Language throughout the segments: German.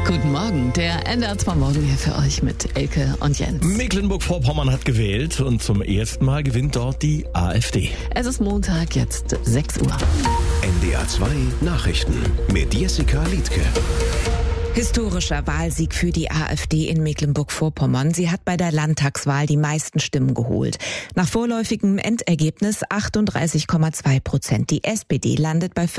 Guten Morgen, der NDR 2 Morgen hier für euch mit Elke und Jens. Mecklenburg-Vorpommern hat gewählt und zum ersten Mal gewinnt dort die AfD. Es ist Montag, jetzt 6 Uhr. NDR 2 Nachrichten mit Jessica Liedtke. Historischer Wahlsieg für die AfD in Mecklenburg-Vorpommern. Sie hat bei der Landtagswahl die meisten Stimmen geholt. Nach vorläufigem Endergebnis 38,2%. Die SPD landet bei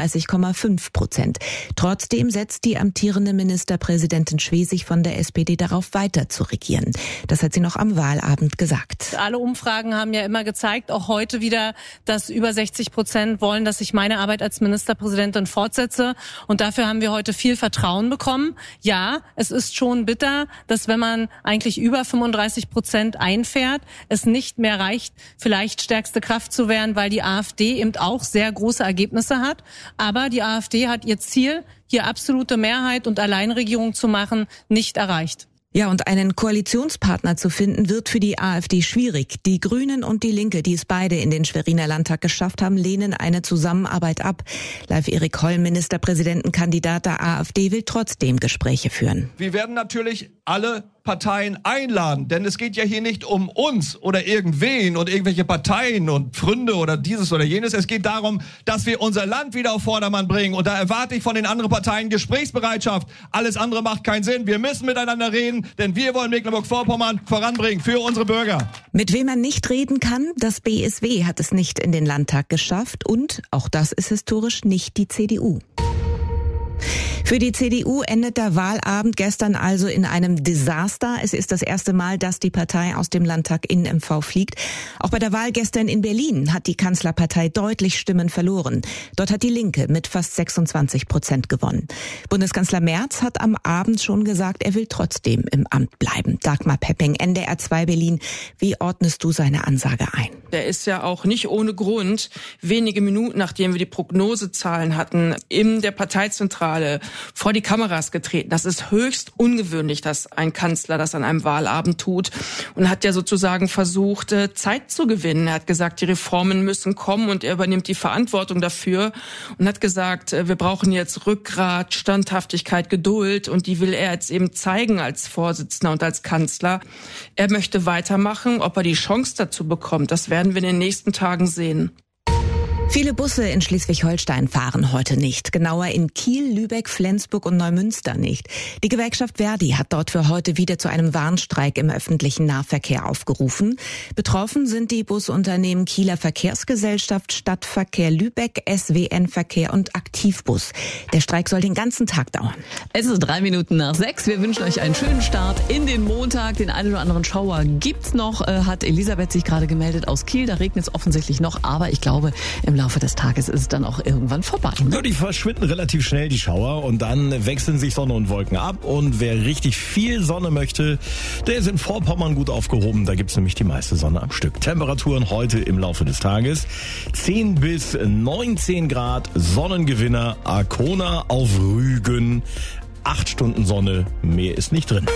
35,5%. Trotzdem setzt die amtierende Ministerpräsidentin Schwesig von der SPD darauf, weiter zu regieren. Das hat sie noch am Wahlabend gesagt. Alle Umfragen haben ja immer gezeigt, auch heute wieder, dass über 60% wollen, dass ich meine Arbeit als Ministerpräsidentin fortsetze. Und dafür haben wir heute viel Vertrauen bekommen. Ja, es ist schon bitter, dass wenn man eigentlich über 35% einfährt, es nicht mehr reicht, vielleicht stärkste Kraft zu werden, weil die AfD eben auch sehr große Ergebnisse hat. Aber die AfD hat ihr Ziel, hier absolute Mehrheit und Alleinregierung zu machen, nicht erreicht. Ja, und einen Koalitionspartner zu finden, wird für die AfD schwierig. Die Grünen und die Linke, die es beide in den Schweriner Landtag geschafft haben, lehnen eine Zusammenarbeit ab. Live Erik Holl, Ministerpräsidentenkandidat der AfD, will trotzdem Gespräche führen. Wir werden natürlich alle Parteien einladen, denn es geht ja hier nicht um uns oder irgendwen und irgendwelche Parteien und Freunde oder dieses oder jenes. Es geht darum, dass wir unser Land wieder auf Vordermann bringen, und da erwarte ich von den anderen Parteien Gesprächsbereitschaft. Alles andere macht keinen Sinn. Wir müssen miteinander reden, denn wir wollen Mecklenburg-Vorpommern voranbringen für unsere Bürger. Mit wem man nicht reden kann, das BSW hat es nicht in den Landtag geschafft, und auch das ist historisch nicht die CDU. Für die CDU endet der Wahlabend gestern also in einem Desaster. Es ist das erste Mal, dass die Partei aus dem Landtag in MV fliegt. Auch bei der Wahl gestern in Berlin hat die Kanzlerpartei deutlich Stimmen verloren. Dort hat die Linke mit fast 26% gewonnen. Bundeskanzler Merz hat am Abend schon gesagt, er will trotzdem im Amt bleiben. Dagmar Pepping, NDR 2 Berlin. Wie ordnest du seine Ansage ein? Der ist ja auch nicht ohne Grund wenige Minuten, nachdem wir die Prognosezahlen hatten, in der Parteizentrale vor die Kameras getreten. Das ist höchst ungewöhnlich, dass ein Kanzler das an einem Wahlabend tut, und hat ja sozusagen versucht, Zeit zu gewinnen. Er hat gesagt, die Reformen müssen kommen, und er übernimmt die Verantwortung dafür und hat gesagt, wir brauchen jetzt Rückgrat, Standhaftigkeit, Geduld, und die will er jetzt eben zeigen als Vorsitzender und als Kanzler. Er möchte weitermachen. Ob er die Chance dazu bekommt, das werden wir in den nächsten Tagen sehen. Viele Busse in Schleswig-Holstein fahren heute nicht. Genauer in Kiel, Lübeck, Flensburg und Neumünster nicht. Die Gewerkschaft Verdi hat dort für heute wieder zu einem Warnstreik im öffentlichen Nahverkehr aufgerufen. Betroffen sind die Busunternehmen Kieler Verkehrsgesellschaft, Stadtverkehr Lübeck, SWN Verkehr und Aktivbus. Der Streik soll den ganzen Tag dauern. Es ist 3 Minuten nach 6. Wir wünschen euch einen schönen Start in den Montag. Den einen oder anderen Schauer gibt's noch, hat Elisabeth sich gerade gemeldet aus Kiel. Da regnet es offensichtlich noch, aber ich glaube, im Laufe des Tages ist es dann auch irgendwann vorbei. Ja, die verschwinden relativ schnell, die Schauer, und dann wechseln sich Sonne und Wolken ab. Und wer richtig viel Sonne möchte, der ist in Vorpommern gut aufgehoben. Da gibt's nämlich die meiste Sonne am Stück. Temperaturen heute im Laufe des Tages 10 bis 19 Grad, Sonnengewinner Arkona auf Rügen. 8 Stunden Sonne, mehr ist nicht drin.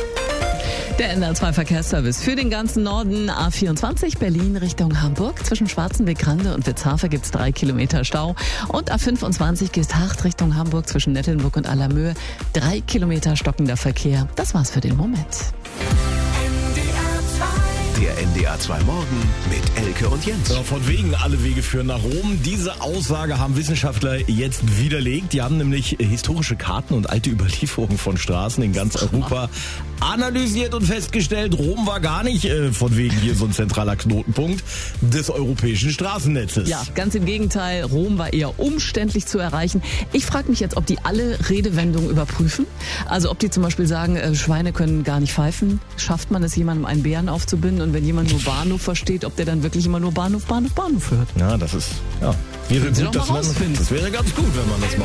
Der NDR 2 Verkehrsservice für den ganzen Norden. A24 Berlin Richtung Hamburg. Zwischen Schwarzenbeck-Grande und Witzhafe gibt's 3 Kilometer Stau. Und A25 Geesthacht Richtung Hamburg zwischen Nettelnburg und Allermöhe. 3 Kilometer stockender Verkehr. Das war's für den Moment. Der NDR 2 Morgen mit Elke und Jens. Ja, von wegen alle Wege führen nach Rom. Diese Aussage haben Wissenschaftler jetzt widerlegt. Die haben nämlich historische Karten und alte Überlieferungen von Straßen in ganz Europa analysiert und festgestellt, Rom war gar nicht von wegen hier so ein zentraler Knotenpunkt des europäischen Straßennetzes. Ja, ganz im Gegenteil. Rom war eher umständlich zu erreichen. Ich frage mich jetzt, ob die alle Redewendungen überprüfen. Also ob die zum Beispiel sagen, Schweine können gar nicht pfeifen. Schafft man es, jemandem einen Bären aufzubinden? Und wenn jemand nur Bahnhof versteht, ob der dann wirklich immer nur Bahnhof hört. Ja, das ist, ja. Das wäre ganz gut, wenn man das macht.